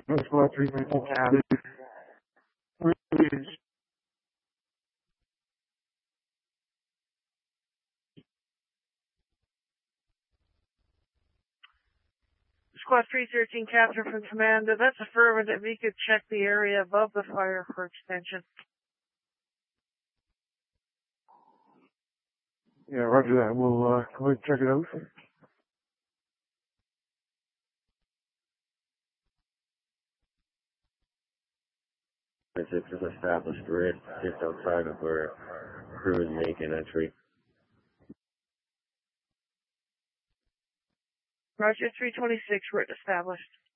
Squad 326. Squad 313, Captain from Command. That's affirmative. You could check the area above the fire for extension. Yeah, roger that. We'll go ahead and check it out. It's an established risk just outside of where crew is making entry. Roger, 326, written established.